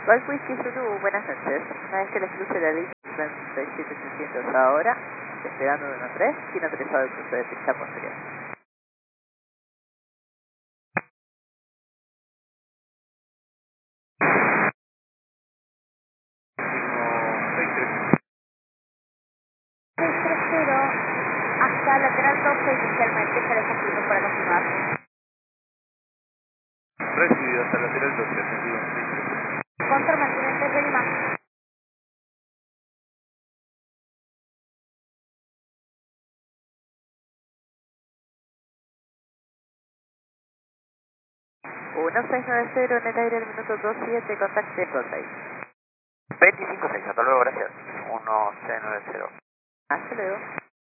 Golf Whisky Zulu, buenas noches. Una vez que les cruce la línea 37800 ahora, despegando de 13, tiene autorizado el cruce de pista posterior. Hasta lateral 12 inicialmente, se les confirmo para confirmar. Recibido hasta lateral 12, atendido. Contra mantenente de Lima. 1690 en el aire al minuto 27, contacte con 6. 25-6, hasta luego, gracias. 1690. Hasta luego.